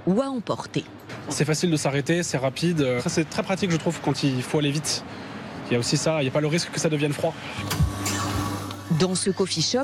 ou à emporter. C'est facile de s'arrêter, c'est rapide. C'est très pratique, je trouve, quand il faut aller vite. Il y a aussi ça, il n'y a pas le risque que ça devienne froid. Dans ce coffee shop,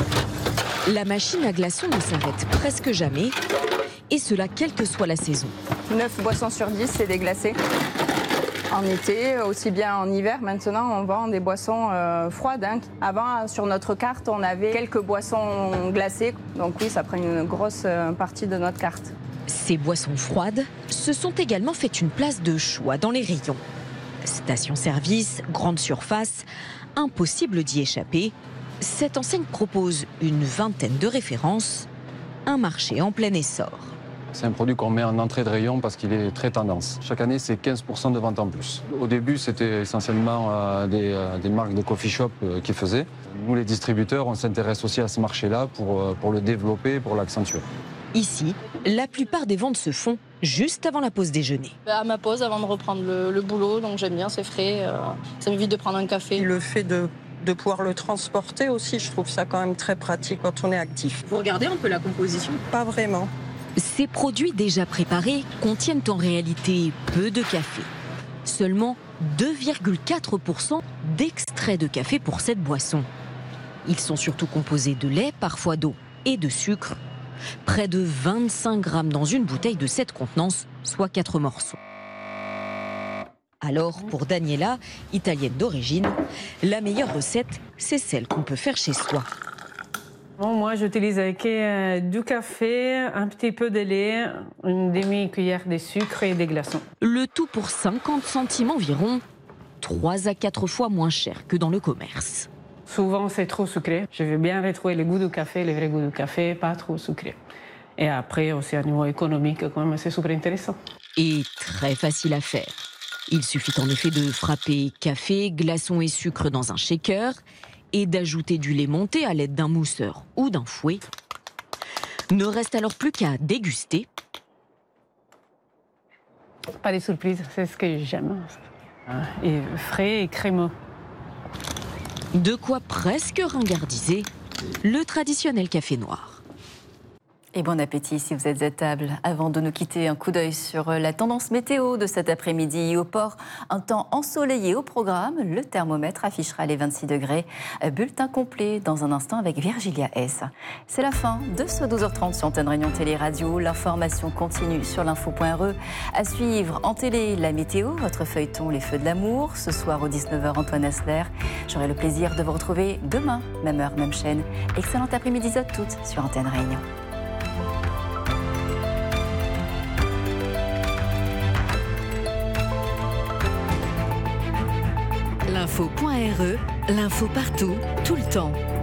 la machine à glaçons ne s'arrête presque jamais, et cela quelle que soit la saison. 9 boissons sur 10, c'est des glacés. En été, aussi bien en hiver, maintenant on vend des boissons froides. Avant, sur notre carte, on avait quelques boissons glacées. Donc oui, ça prend une grosse partie de notre carte. Ces boissons froides se sont également fait une place de choix dans les rayons. Station-service, grande surface, impossible d'y échapper. Cette enseigne propose une vingtaine de références, un marché en plein essor. C'est un produit qu'on met en entrée de rayon parce qu'il est très tendance. Chaque année, c'est 15% de vente en plus. Au début, c'était essentiellement des marques de coffee shop qui faisaient. Nous, les distributeurs, on s'intéresse aussi à ce marché-là pour le développer, pour l'accentuer. Ici, la plupart des ventes se font juste avant la pause déjeuner. À ma pause, avant de reprendre le boulot, donc j'aime bien, c'est frais. Ça m'évite de prendre un café. Le fait de pouvoir le transporter aussi, je trouve ça quand même très pratique quand on est actif. Vous regardez un peu la composition ? Pas vraiment. Ces produits déjà préparés contiennent en réalité peu de café. Seulement 2,4% d'extrait de café pour cette boisson. Ils sont surtout composés de lait, parfois d'eau et de sucre. Près de 25 grammes dans une bouteille de cette contenance, soit 4 morceaux. Alors, pour Daniela, italienne d'origine, la meilleure recette, c'est celle qu'on peut faire chez soi. Bon, moi, j'utilise du café, un petit peu de lait, une demi-cuillère de sucre et des glaçons. Le tout pour 50 centimes environ, 3 à 4 fois moins cher que dans le commerce. Souvent, c'est trop sucré. Je veux bien retrouver le goût du café, le vrai goût du café, pas trop sucré. Et après, aussi à niveau économique, quand même, c'est super intéressant. Et très facile à faire. Il suffit en effet de frapper café, glaçons et sucre dans un shaker et d'ajouter du lait monté à l'aide d'un mousseur ou d'un fouet. Ne reste alors plus qu'à déguster. Pas de surprise, c'est ce que j'aime. Et frais et crémeux. De quoi presque ringardiser le traditionnel café noir. Et bon appétit si vous êtes à table. Avant de nous quitter, un coup d'œil sur la tendance météo de cet après-midi au port. Un temps ensoleillé au programme. Le thermomètre affichera les 26 degrés. Bulletin complet dans un instant avec Virgilia S. C'est la fin de ce 12h30 sur Antenne Réunion Télé Radio. L'information continue sur l'info.re. À suivre en télé, la météo, votre feuilleton Les Feux de l'amour. Ce soir au 19h, Antoine Asler. J'aurai le plaisir de vous retrouver demain, même heure, même chaîne. Excellent après-midi à toutes sur Antenne Réunion. L'info.re, l'info partout, tout le temps.